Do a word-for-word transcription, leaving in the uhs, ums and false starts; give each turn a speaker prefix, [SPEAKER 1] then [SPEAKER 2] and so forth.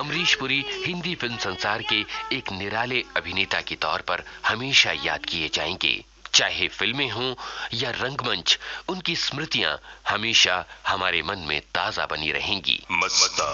[SPEAKER 1] Amrish Puri Hindi film संसार के एक निराले अभिनेता के तौर पर हमेशा याद किए जाएंगे। चाहे फिल्में हों या रंगमंच, उनकी स्मृतियां हमेशा हमारे मन में ताजा बनी रहेंगी।
[SPEAKER 2] मस्ता